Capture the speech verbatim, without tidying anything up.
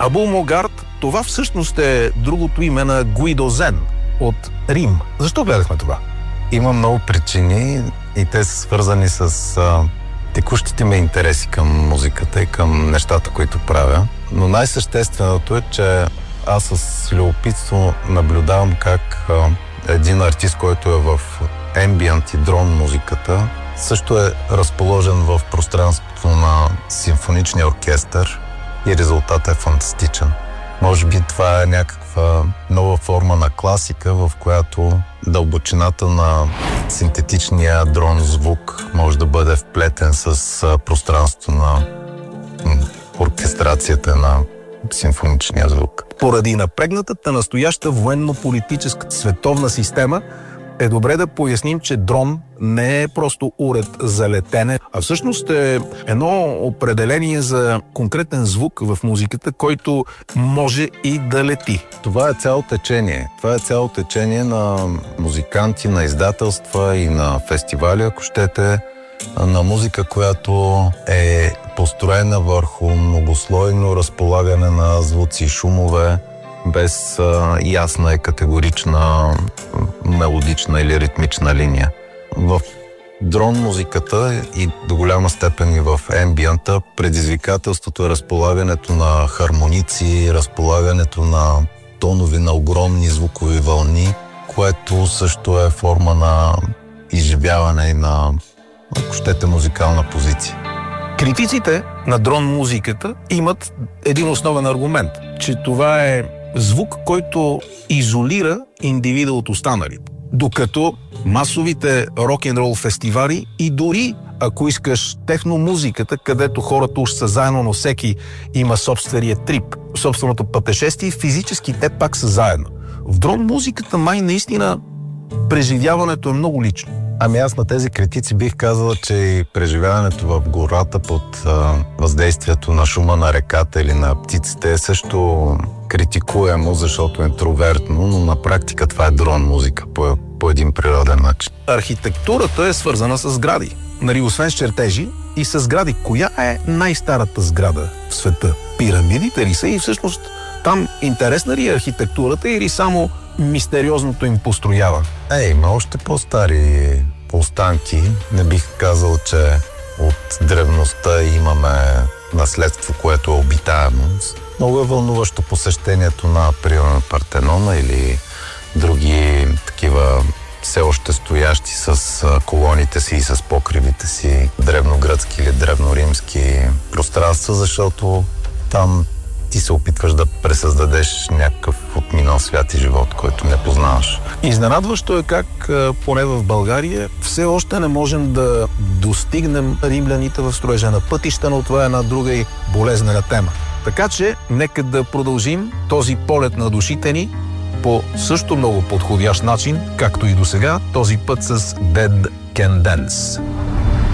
Абул Могарт, това всъщност е другото име на Гуидо Зен от Рим. Защо гледахме това? Има много причини и те са свързани с а, текущите ми интереси към музиката и към нещата, които правя. Но най-същественото е, че аз с любопитство наблюдавам как а, един артист, който е в ембиент и дрон музиката, също е разположен в пространството на симфоничния оркестър и резултатът е фантастичен. Може би това е някаква нова форма на класика, в която дълбочината на синтетичния дрон звук може да бъде вплетен с пространството на оркестрацията на симфоничния звук. Поради напрегнатата настояща военно-политическа световна система е добре да поясним, че дрон не е просто уред за летене, а всъщност е едно определение за конкретен звук в музиката, който може и да лети. Това е цяло течение. Това е цяло течение на музиканти, на издателства и на фестивали, ако щете, на музика, която е построена върху многослойно разполагане на звуци и шумове, без а, ясна и категорична мелодична или ритмична линия. В дрон музиката и до голяма степен и в ембиента предизвикателството е разполагането на хармоници, разполагането на тонови на огромни звукови вълни, което също е форма на изживяване и на, ако щете, музикална позиция. Критиците на дрон музиката имат един основен аргумент, че това е звук, който изолира индивида от останалите. Докато масовите рок-н-рол фестивали и дори, ако искаш, техномузиката, където хората уж са заедно, но всеки има собствения трип, собственото пътешествие, физически те пак са заедно. В дрон музиката май наистина преживяването е много лично. Ами аз на тези критици бих казала, че и преживяването в гората под а, въздействието на шума на реката или на птиците е също критикуемо, защото е интровертно, но на практика това е дрон музика по, по един природен начин. Архитектурата е свързана с сгради. Нали, освен с чертежи и с сгради. Коя е най-старата сграда в света? Пирамидите ли са и всъщност там интересна ли е архитектурата или само мистериозното им построяване? Е, има още по-стари останки. Не бих казал, че от древността имаме наследство, което е обитаемо. Много е вълнуващо посещението на, примерно, Партенона или други такива все още стоящи с колоните си и с покривите си древногръцки или древноримски пространства, защото там ти се опитваш да пресъздадеш някакъв отминал свят и живот, който не познаваш. Изненадващо е как, поне в България, все още не можем да достигнем римляните в строежа на пътища, но това е една друга и болезнена тема. Така че, нека да продължим този полет на душите ни по също много подходящ начин, както и до сега, този път с Dead Can Dance.